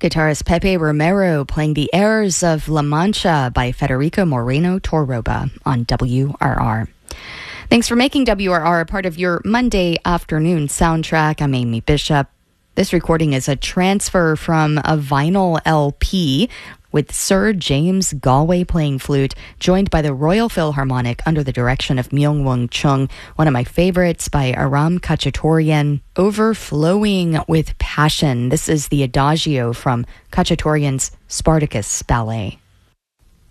Guitarist Pepe Romero playing the airs of La Mancha by Federico Moreno Torroba on WRR. Thanks for making WRR a part of your Monday afternoon soundtrack. I'm Amy Bishop. This recording is a transfer from a vinyl LP with Sir James Galway playing flute, joined by the Royal Philharmonic under the direction of Myung-Whun Chung, one of my favorites by Aram Khachaturian, Overflowing with Passion. This is the Adagio from Khachaturian's Spartacus Ballet.